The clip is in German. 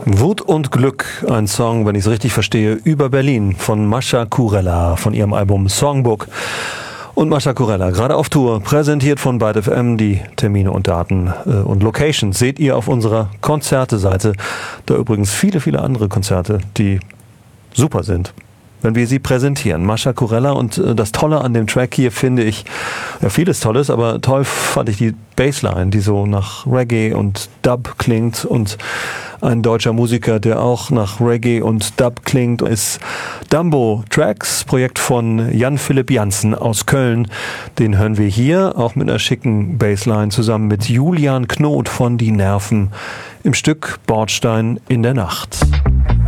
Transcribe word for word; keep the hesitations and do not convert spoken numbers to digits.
Wut und Glück, ein Song, wenn ich es richtig verstehe, über Berlin von Mascha Kurella von ihrem Album Songbook. Und Mascha Kurella, gerade auf Tour, präsentiert von Byte F M. Die Termine und Daten äh, und Locations seht ihr auf unserer Konzerte-Seite. Da übrigens viele, viele andere Konzerte, die super sind, wenn wir sie präsentieren. Mascha Kurella, und äh, das Tolle an dem Track hier finde ich, ja, vieles Tolles, aber toll fand ich die Bassline, die so nach Reggae und Dub klingt, und ein deutscher Musiker, der auch nach Reggae und Dub klingt, ist Dumbo Tracks, Projekt von Jan-Philipp Janssen aus Köln. Den hören wir hier, auch mit einer schicken Bassline, zusammen mit Julian Knot von Die Nerven im Stück Bordstein in der Nacht.